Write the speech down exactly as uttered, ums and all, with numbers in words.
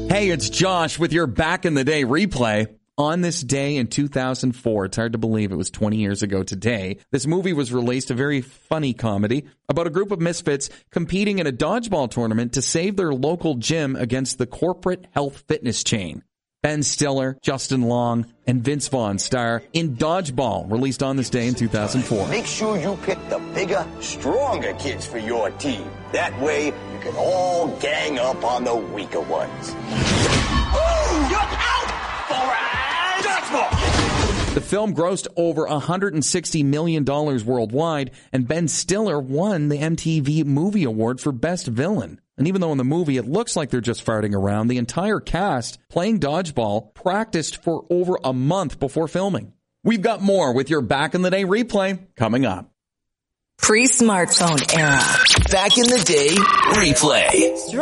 Hey, it's Josh with your Back in the Day replay. On this day in two thousand four, it's hard to believe it was twenty years ago today, this movie was released, a very funny comedy about a group of misfits competing in a dodgeball tournament to save their local gym against the corporate health fitness chain. Ben Stiller, Justin Long, and Vince Vaughn star in Dodgeball, released on this day in two thousand four. Make sure you pick the bigger, stronger kids for your team. That way, you can all gang up on the weaker ones. Ooh, you're out for a dodgeball! The film grossed over one hundred sixty million dollars worldwide, and Ben Stiller won the M T V Movie Award for Best Villain. And even though in the movie it looks like they're just farting around, the entire cast playing dodgeball practiced for over a month before filming. We've got more with your Back in the Day replay coming up. Pre-smartphone era. Back in the Day replay.